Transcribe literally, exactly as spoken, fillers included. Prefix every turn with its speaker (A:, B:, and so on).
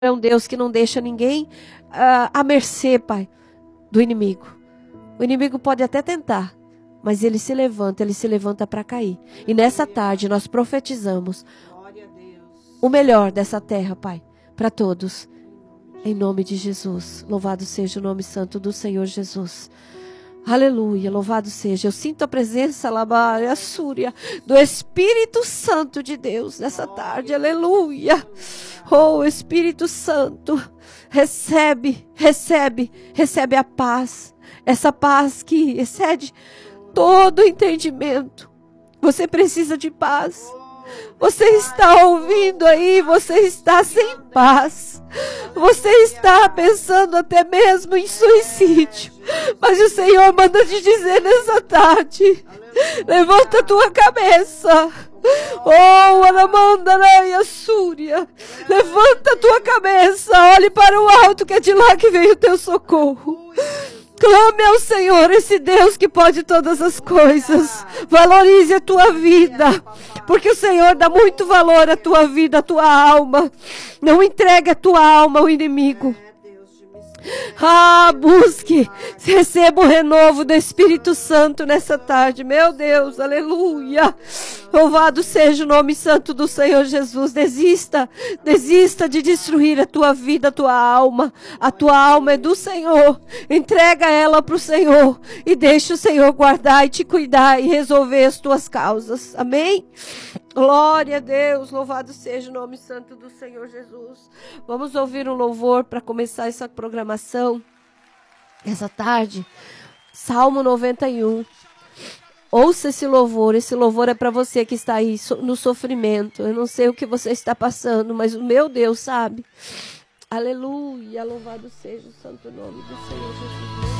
A: é um Deus que não deixa ninguém uh, à mercê, Pai, do inimigo. O inimigo pode até tentar, mas ele se levanta, ele se levanta para cair. E nessa tarde nós profetizamos o melhor dessa terra, Pai, para todos. Em nome de Jesus. Louvado seja o nome santo do Senhor Jesus. Aleluia, louvado seja. Eu sinto a presença, Labaria, Súria, do Espírito Santo de Deus nessa tarde. Aleluia. Oh, Espírito Santo, recebe, recebe, recebe a paz. Essa paz que excede todo entendimento. Você precisa de paz. Você está ouvindo aí, você está sem paz. Você está pensando até mesmo em suicídio. Mas o Senhor manda te dizer nessa tarde: levanta a tua cabeça. Oh, Anamandareia Súria. Levanta a tua cabeça. Olhe para o alto, que é de lá que veio o teu socorro. Clame ao Senhor, esse Deus que pode todas as coisas. Valorize a tua vida, porque o Senhor dá muito valor à tua vida, à tua alma. Não entregue a tua alma ao inimigo. Ah, busque, receba o renovo do Espírito Santo nessa tarde, meu Deus, aleluia. Louvado seja o nome santo do Senhor Jesus. Desista, desista de destruir a tua vida, a tua alma. A tua alma é do Senhor. Entrega ela para o Senhor e deixa o Senhor guardar e te cuidar e resolver as tuas causas. Amém? Glória a Deus, louvado seja o nome santo do Senhor Jesus. Vamos ouvir um louvor para começar essa programação essa tarde. Salmo noventa e um. Ouça esse louvor, esse louvor é para você que está aí no sofrimento. Eu não sei o que você está passando, mas o meu Deus sabe. Aleluia, louvado seja o santo nome do Senhor Jesus.